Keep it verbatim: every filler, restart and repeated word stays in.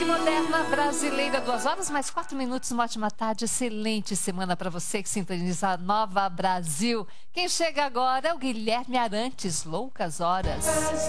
Moderna Brasileira, duas horas mais quatro minutos, uma ótima tarde, excelente semana para você que sintoniza a Nova Brasil. Quem chega agora é o Guilherme Arantes, Loucas Horas.